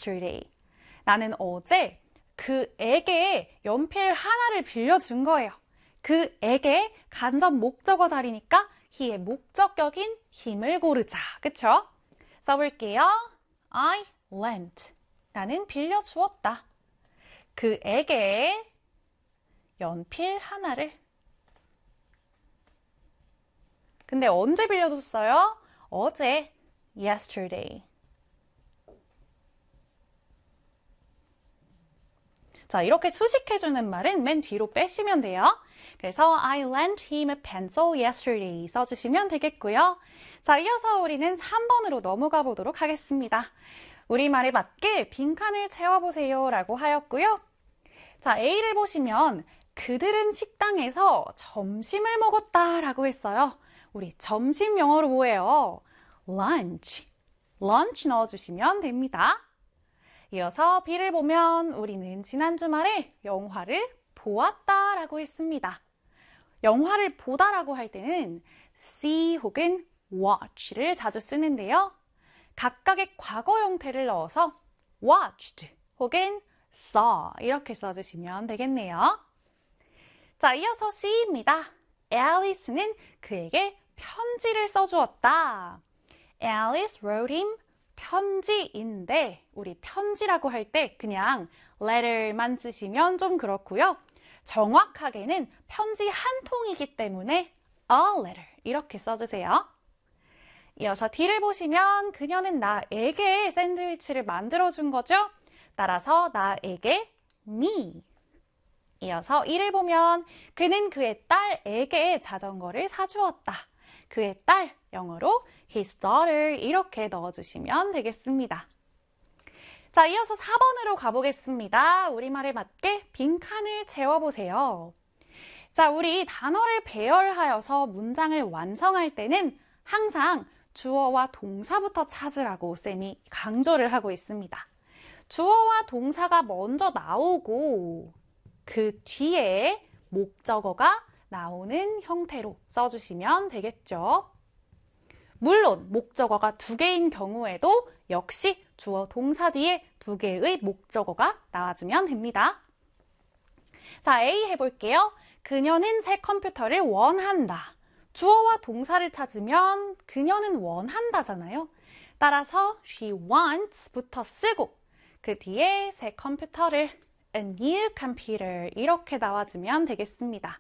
yesterday. 나는 어제 그에게 연필 하나를 빌려준 거예요. 그에게 간접 목적어 자리니까 he의 목적격인 힘을 고르자. 그쵸? 써볼게요. I lent. 나는 빌려주었다. 그에게 연필 하나를. 근데 언제 빌려줬어요? 어제. yesterday. 자, 이렇게 수식해주는 말은 맨 뒤로 빼시면 돼요. 그래서 I lent him a pencil yesterday 써주시면 되겠고요. 자, 이어서 우리는 3번으로 넘어가 보도록 하겠습니다. 우리말에 맞게 빈칸을 채워보세요 라고 하였고요. 자, A를 보시면 그들은 식당에서 점심을 먹었다 라고 했어요. 우리 점심 영어로 뭐예요? lunch. lunch 넣어주시면 됩니다. 이어서 B를 보면 우리는 지난 주말에 영화를 보았다 라고 했습니다. 영화를 보다라고 할 때는 see 혹은 watch를 자주 쓰는데요. 각각의 과거 형태를 넣어서 watched 혹은 saw 이렇게 써주시면 되겠네요. 자, 이어서 C입니다. Alice는 그에게 편지를 써주었다. Alice wrote him 편지인데 우리 편지라고 할 때 그냥 letter만 쓰시면 좀 그렇고요. 정확하게는 편지 한 통이기 때문에 a letter 이렇게 써주세요. 이어서 D를 보시면 그녀는 나에게 샌드위치를 만들어준 거죠. 따라서 나에게 me. 이어서 E를 보면 그는 그의 딸에게 자전거를 사주었다. 그의 딸, 영어로 his daughter 이렇게 넣어주시면 되겠습니다. 자, 이어서 4번으로 가보겠습니다. 우리말에 맞게 빈칸을 채워보세요. 자, 우리 단어를 배열하여서 문장을 완성할 때는 항상 주어와 동사부터 찾으라고 쌤이 강조를 하고 있습니다. 주어와 동사가 먼저 나오고 그 뒤에 목적어가 나오는 형태로 써주시면 되겠죠. 물론 목적어가 2개인 경우에도 역시 주어 동사 뒤에 2개의 목적어가 나와주면 됩니다. 자, A 해볼게요. 그녀는 새 컴퓨터를 원한다. 주어와 동사를 찾으면 그녀는 원한다잖아요. 따라서 she wants 부터 쓰고 그 뒤에 새 컴퓨터를 a new computer 이렇게 나와주면 되겠습니다.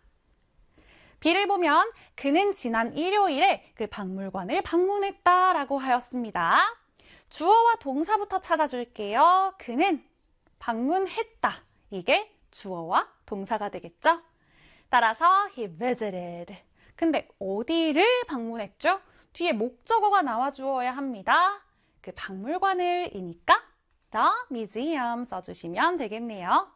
B를 보면 그는 지난 일요일에 그 박물관을 방문했다 라고 하였습니다. 주어와 동사부터 찾아줄게요. 그는 방문했다. 이게 주어와 동사가 되겠죠? 따라서 he visited. 근데 어디를 방문했죠? 뒤에 목적어가 나와주어야 합니다. 그 박물관을 이니까 the museum 써주시면 되겠네요.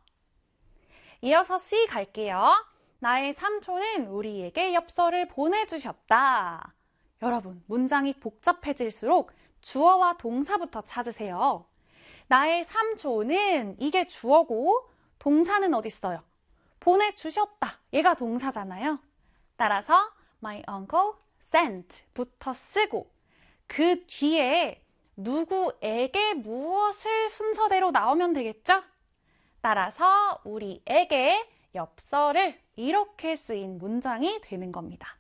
이어서 C 갈게요. 나의 삼촌은 우리에게 엽서를 보내주셨다. 여러분, 문장이 복잡해질수록 주어와 동사부터 찾으세요. 나의 삼촌은 이게 주어고 동사는 어디 있어요? 보내주셨다. 얘가 동사잖아요. 따라서 my uncle sent 부터 쓰고 그 뒤에 누구에게 무엇을 순서대로 나오면 되겠죠? 따라서 우리에게 엽서를 이렇게 쓰인 문장이 되는 겁니다.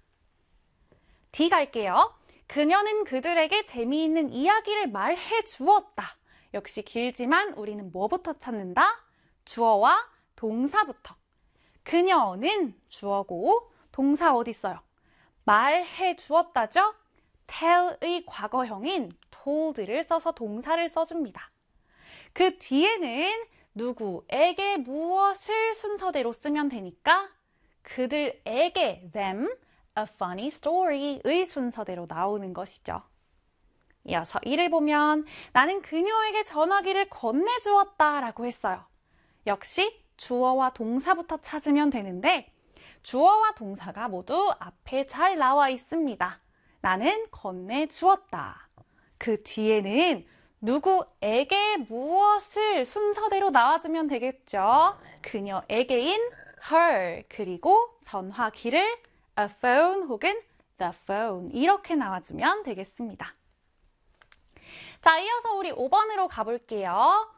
D 갈게요. 그녀는 그들에게 재미있는 이야기를 말해 주었다. 역시 길지만 우리는 뭐부터 찾는다? 주어와 동사부터. 그녀는 주어고 동사 어디 있어요? 말해 주었다죠? tell의 과거형인 told를 써서 동사를 써줍니다. 그 뒤에는 누구에게 무엇을 순서대로 쓰면 되니까 그들에게 them a funny story의 순서대로 나오는 것이죠. 이어서 이를 보면 나는 그녀에게 전화기를 건네주었다 라고 했어요. 역시 주어와 동사부터 찾으면 되는데 주어와 동사가 모두 앞에 잘 나와 있습니다. 나는 건네주었다. 그 뒤에는 누구에게 무엇을 순서대로 나와주면 되겠죠. 그녀에게인 her 그리고 전화기를 a phone 혹은 the phone 이렇게 나와주면 되겠습니다. 자, 이어서 우리 5번으로 가볼게요.